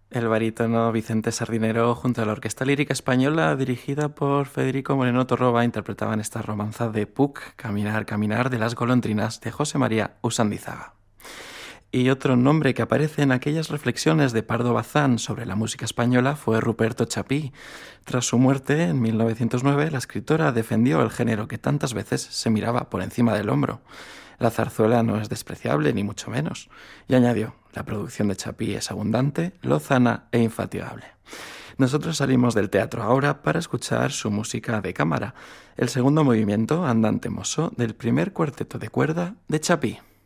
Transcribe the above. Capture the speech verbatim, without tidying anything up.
El barítono Vicente Sardinero junto a la Orquesta Lírica Española dirigida por Federico Moreno Torroba interpretaban esta romanza de Puc, Caminar, Caminar de las golondrinas de José María Usandizaga. Y otro nombre que aparece en aquellas reflexiones de Pardo Bazán sobre la música española fue Ruperto Chapí. Tras su muerte, en mil novecientos nueve, la escritora defendió el género que tantas veces se miraba por encima del hombro. La zarzuela no es despreciable, ni mucho menos. Y añadió, la producción de Chapí es abundante, lozana e infatigable. Nosotros salimos del teatro ahora para escuchar su música de cámara, el segundo movimiento, andante mosso, del primer cuarteto de cuerda de Chapí.